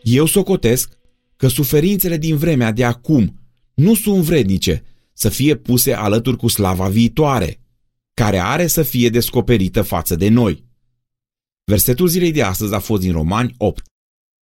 Eu socotesc că suferințele din vremea de acum nu sunt vrednice să fie puse alături cu slava viitoare, care are să fie descoperită față de noi. Versetul zilei de astăzi a fost din Romani 8.